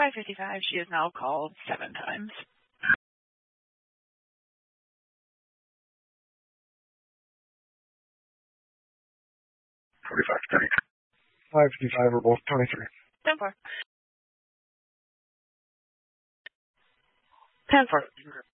5:55. She has now called 7 times. 45, 5:55 are both 23. 10-4. 10-4.